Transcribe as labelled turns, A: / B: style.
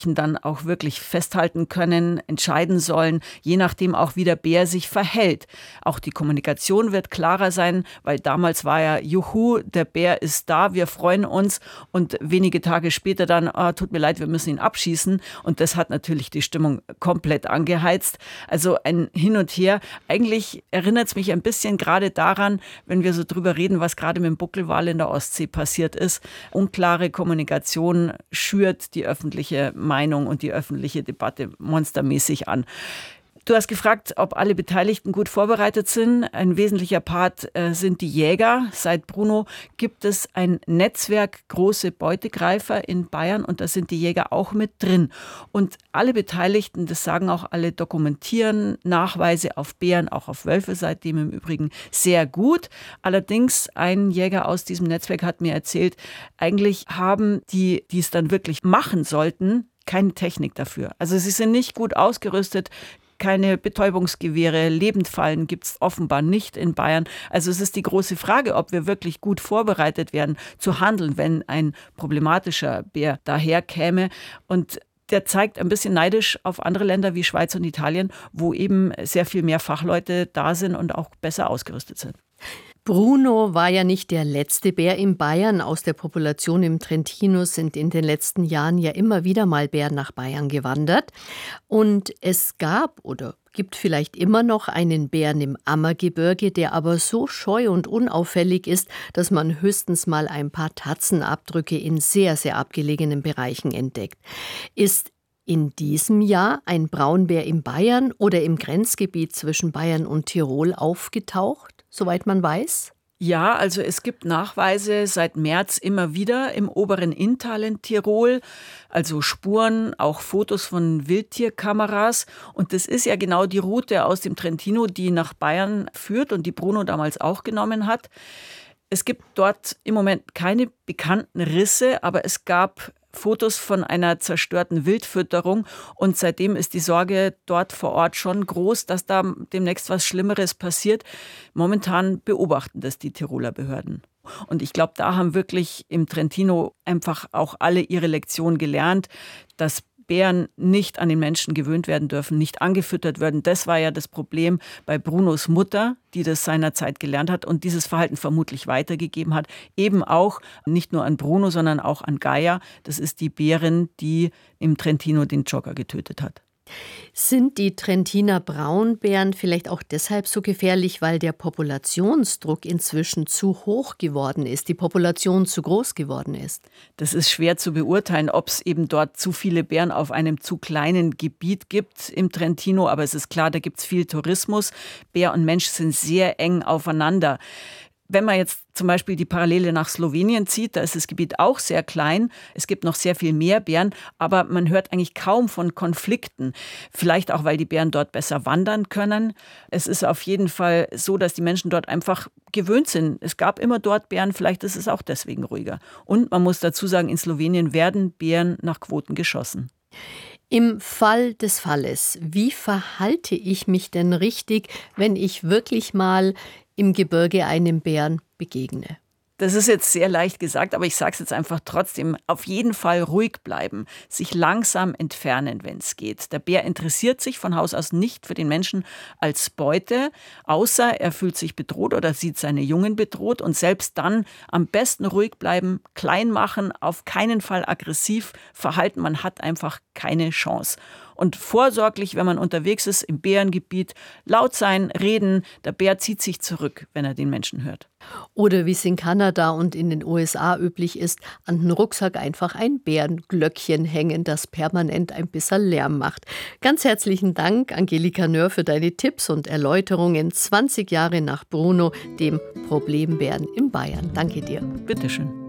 A: dann auch wirklich festhalten können, entscheiden sollen, je nachdem auch, wie der Bär sich verhält. Auch die Kommunikation wird klarer sein, weil damals war ja, juhu, der Bär ist da, wir freuen uns und wenige Tage später dann, tut mir leid, wir müssen ihn abschießen und das hat natürlich die Stimmung komplett angeheizt. Also ein Hin und Her. Eigentlich erinnert es mich ein bisschen gerade daran, wenn wir so drüber reden, was gerade mit dem Buckelwal in der Ostsee passiert ist. Unklare Kommunikation schürt die öffentliche Meinung und die öffentliche Debatte monstermäßig an. Du hast gefragt, ob alle Beteiligten gut vorbereitet sind. Ein wesentlicher Part sind die Jäger. Seit Bruno gibt es ein Netzwerk große Beutegreifer in Bayern und da sind die Jäger auch mit drin. Und alle Beteiligten, das sagen auch alle, dokumentieren Nachweise auf Bären, auch auf Wölfe, seitdem im Übrigen sehr gut. Allerdings ein Jäger aus diesem Netzwerk hat mir erzählt, eigentlich haben die es dann wirklich machen sollten, keine Technik dafür. Also sie sind nicht gut ausgerüstet. Keine Betäubungsgewehre, Lebendfallen gibt es offenbar nicht in Bayern. Also es ist die große Frage, ob wir wirklich gut vorbereitet werden, zu handeln, wenn ein problematischer Bär daherkäme. Und der zeigt ein bisschen neidisch auf andere Länder wie Schweiz und Italien, wo eben sehr viel mehr Fachleute da sind und auch besser ausgerüstet sind.
B: Bruno war ja nicht der letzte Bär in Bayern. Aus der Population im Trentino sind in den letzten Jahren ja immer wieder mal Bären nach Bayern gewandert. Und es gab oder gibt vielleicht immer noch einen Bären im Ammergebirge, der aber so scheu und unauffällig ist, dass man höchstens mal ein paar Tatzenabdrücke in sehr, sehr abgelegenen Bereichen entdeckt. Ist in diesem Jahr ein Braunbär in Bayern oder im Grenzgebiet zwischen Bayern und Tirol aufgetaucht, soweit man weiß?
A: Ja, also es gibt Nachweise seit März immer wieder im oberen Inntal in Tirol, also Spuren, auch Fotos von Wildtierkameras. Und das ist ja genau die Route aus dem Trentino, die nach Bayern führt und die Bruno damals auch genommen hat. Es gibt dort im Moment keine bekannten Risse, aber es gab Fotos von einer zerstörten Wildfütterung und seitdem ist die Sorge dort vor Ort schon groß, dass da demnächst was Schlimmeres passiert. Momentan beobachten das die Tiroler Behörden. Und ich glaube, da haben wirklich im Trentino einfach auch alle ihre Lektion gelernt, dass Bären nicht an den Menschen gewöhnt werden dürfen, nicht angefüttert werden. Das war ja das Problem bei Brunos Mutter, die das seinerzeit gelernt hat und dieses Verhalten vermutlich weitergegeben hat. Eben auch nicht nur an Bruno, sondern auch an Gaia. Das ist die Bärin, die im Trentino den Jogger getötet hat.
B: Sind die Trentiner Braunbären vielleicht auch deshalb so gefährlich, weil der Populationsdruck inzwischen zu hoch geworden ist, die Population zu groß geworden ist?
A: Das ist schwer zu beurteilen, ob es eben dort zu viele Bären auf einem zu kleinen Gebiet gibt im Trentino. Aber es ist klar, da gibt es viel Tourismus. Bär und Mensch sind sehr eng aufeinander. Wenn man jetzt zum Beispiel die Parallele nach Slowenien zieht, da ist das Gebiet auch sehr klein. Es gibt noch sehr viel mehr Bären, aber man hört eigentlich kaum von Konflikten. Vielleicht auch, weil die Bären dort besser wandern können. Es ist auf jeden Fall so, dass die Menschen dort einfach gewöhnt sind. Es gab immer dort Bären, vielleicht ist es auch deswegen ruhiger. Und man muss dazu sagen, in Slowenien werden Bären nach Quoten geschossen.
B: Im Fall des Falles, wie verhalte ich mich denn richtig, wenn ich wirklich mal im Gebirge einem Bären begegne?
A: Das ist jetzt sehr leicht gesagt, aber ich sage es jetzt einfach trotzdem. Auf jeden Fall ruhig bleiben, sich langsam entfernen, wenn es geht. Der Bär interessiert sich von Haus aus nicht für den Menschen als Beute, außer er fühlt sich bedroht oder sieht seine Jungen bedroht. Und selbst dann am besten ruhig bleiben, klein machen, auf keinen Fall aggressiv verhalten. Man hat einfach keine Chance. Und vorsorglich, wenn man unterwegs ist im Bärengebiet, laut sein, reden. Der Bär zieht sich zurück, wenn er den Menschen hört.
B: Oder wie es in Kanada und in den USA üblich ist, an den Rucksack einfach ein Bärenglöckchen hängen, das permanent ein bisschen Lärm macht. Ganz herzlichen Dank, Angelika Nöhr, für deine Tipps und Erläuterungen 20 Jahre nach Bruno, dem Problembären in Bayern. Danke dir.
A: Bitteschön.